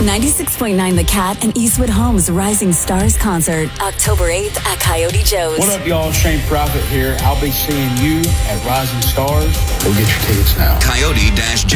96.9 The Cat and Eastwood Homes Rising Stars Concert, October 8th at Coyote Joe's. What up, y'all? Shane Prophet here. I'll be seeing you at Rising Stars. Go get your tickets now. Coyote-Joe's.